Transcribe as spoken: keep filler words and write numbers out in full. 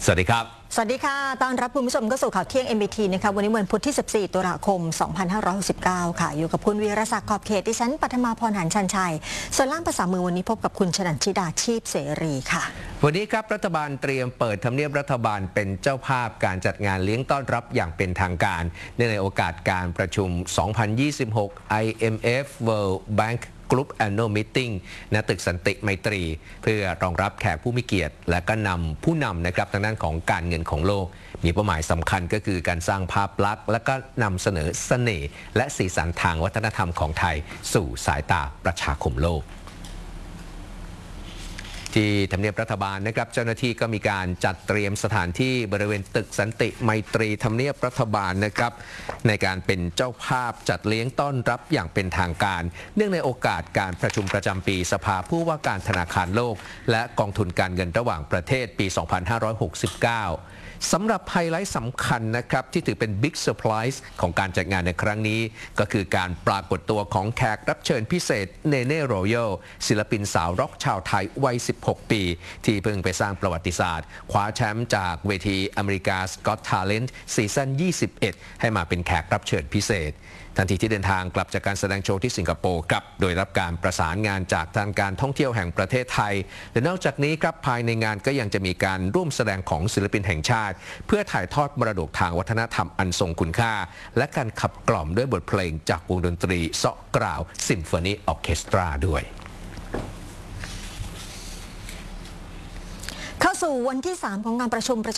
สวัสดีครับสวัสดีค่ะต้อนรับคุณผู้ชมเข้าสู่ข่าวเที่ยง เอ็ม บี ที นะคะวันนี้วันพุธที่ สิบสี่ ตุลาคม สองพันห้าร้อยหกสิบเก้า ค่ะอยู่กับคุณวีรศักดิ์ขอบเขตดิฉันปัทมาพรหันชันชัยส่วนล่ามภาษามือวันนี้พบกับคุณชนันชิดาชีพเสรีค่ะวันนี้ครับรัฐบาลเตรียมเปิดทำเนียบรัฐบาลเป็นเจ้าภาพการจัดงานเลี้ยงต้อนรับอย่างเป็นทางการเนื่องในโอกาสการประชุม สองพันยี่สิบหก ไอ เอ็ม เอฟ World Bank Group Annual Meeting ณ ตึกสันติไมตรีเพื่อรองรับแขกผู้มีเกียรติและก็นำผู้นำนะครับทางด้านของการเงินของโลกมีเป้าหมายสำคัญก็คือการสร้างภาพลักษณ์และก็นำเสนอเสน่ห์และสีสันทางวัฒนธรรมของไทยสู่สายตาประชาคมโลกที่ทำเนียบรัฐบาลนะครับเจ้าหน้าที่ก็มีการจัดเตรียมสถานที่บริเวณตึกสันติไมตรีทำเนียบรัฐบาลนะครับในการเป็นเจ้าภาพจัดเลี้ยงต้อนรับอย่างเป็นทางการเนื่องในโอกาสการประชุมประจำปีสภาผู้ว่าการธนาคารโลกและกองทุนการเงินระหว่างประเทศปี สองพันห้าร้อยหกสิบเก้าสำหรับไฮไลท์สำคัญนะครับที่ถือเป็นบิ๊กเซอร์ไพรส์ของการจัดงานในครั้งนี้ก็คือการปรากฏตัวของแขกรับเชิญพิเศษเนเน่โรยัลศิลปินสาวร็อกชาวไทยวัย สิบหก ปีที่เพิ่งไปสร้างประวัติศาสตร์คว้าแชมป์จากเวทีอเมริกาสก็อตทาเลนต์ซีซั่น ยี่สิบเอ็ด ให้มาเป็นแขกรับเชิญพิเศษทันทีที่เดินทางกลับจากการแสดงโชว์ที่สิงคโปร์ครับโดยรับการประสานงานจากทางการท่องเที่ยวแห่งประเทศไทยและนอกจากนี้ครับภายในงานก็ยังจะมีการร่วมแสดงของศิลปินแห่งชาติเพื่อถ่ายทอดมรดกทางวัฒนธรรมอันทรงคุณค่าและการขับกล่อมด้วยบทเพลงจากวงดนตรีเซาะกล่าวซิมโฟนีออร์เคสตราด้วยเข้าสู่วันที่สามของงานประชุม